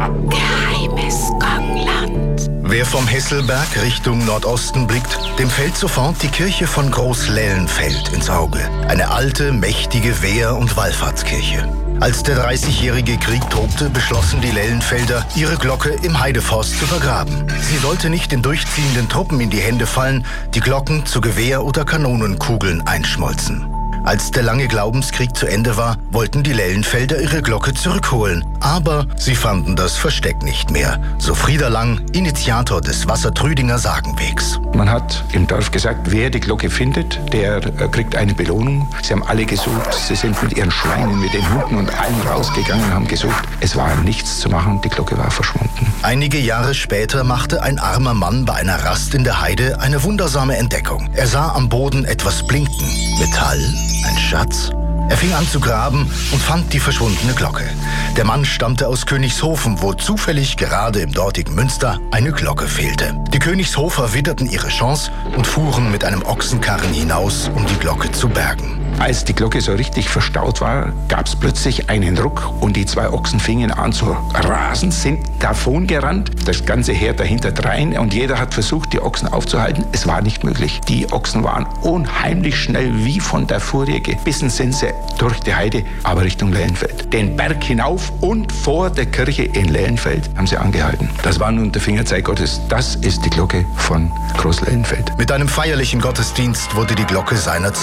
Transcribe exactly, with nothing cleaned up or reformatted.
Geheimes Gongland. Wer vom Hesselberg Richtung Nordosten blickt, dem fällt sofort die Kirche von Groß-Lellenfeld ins Auge. Eine alte, mächtige Wehr- und Wallfahrtskirche. Als der dreißigjährige Krieg tobte, beschlossen die Lellenfelder, ihre Glocke im Heideforst zu vergraben. Sie sollte nicht den durchziehenden Truppen in die Hände fallen, die Glocken zu Gewehr- oder Kanonenkugeln einschmolzen. Als der lange Glaubenskrieg zu Ende war, wollten die Lellenfelder ihre Glocke zurückholen. Aber sie fanden das Versteck nicht mehr. So Frieder Lang, Initiator des Wassertrüdinger Sagenwegs. Man hat im Dorf gesagt, wer die Glocke findet, der kriegt eine Belohnung. Sie haben alle gesucht. Sie sind mit ihren Schweinen, mit den Hunden und allen rausgegangen und haben gesucht. Es war nichts zu machen, die Glocke war verschwunden. Einige Jahre später machte ein armer Mann bei einer Rast in der Heide eine wundersame Entdeckung. Er sah am Boden etwas blinken. Metall? Ein Schatz? Er fing an zu graben und fand die verschwundene Glocke. Der Mann stammte aus Königshofen, wo zufällig gerade im dortigen Münster eine Glocke fehlte. Die Königshofer witterten ihre Chance und fuhren mit einem Ochsenkarren hinaus, um die Glocke zu bergen. Als die Glocke so richtig verstaut war, gab es plötzlich einen Ruck und die zwei Ochsen fingen an zu rasen, sind davon gerannt. Das ganze Heer dahinter drein und jeder hat versucht, die Ochsen aufzuhalten. Es war nicht möglich. Die Ochsen waren unheimlich schnell, wie von der Furie gebissen sind sie durch die Heide, aber Richtung Lellenfeld. Den Berg hinauf und vor der Kirche in Lellenfeld haben sie angehalten. Das war nun der Fingerzeig Gottes. Das ist die Glocke von Groß-Lellenfeld. Mit einem feierlichen Gottesdienst wurde die Glocke seinerzeit